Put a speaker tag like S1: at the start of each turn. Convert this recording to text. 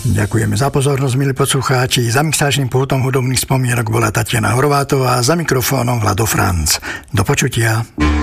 S1: Ďakujeme za pozornosť, milí poslucháči. Za mixážnym pultom hudobných spomienok bola Tatiana Horvátová, za mikrofónom Vlado Franc. Do počutia.